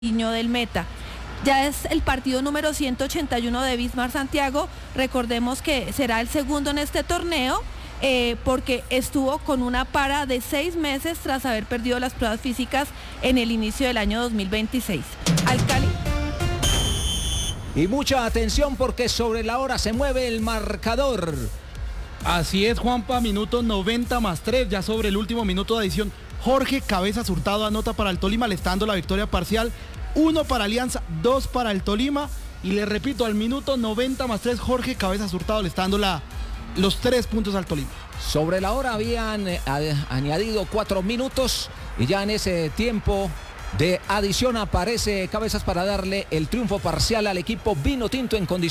del Meta. Ya es el partido número 181 de Bismarck Santiago. Recordemos que será el segundo en este torneo porque estuvo con una para de 6 meses tras haber perdido las pruebas físicas en el inicio del año 2026. Al Cali. Y mucha atención porque sobre la hora se mueve el marcador. Así es, Juanpa, minuto 90+3, ya sobre el último minuto de adición. Jorge Cabezas Hurtado anota para el Tolima, le está dando la victoria parcial. 1 para Alianza, 2 para el Tolima. Y le repito, al minuto 90+3, Jorge Cabezas Hurtado le está dando los 3 puntos al Tolima. Sobre la hora habían añadido 4 minutos y ya en ese tiempo de adición aparece Cabezas para darle el triunfo parcial al equipo vinotinto en condición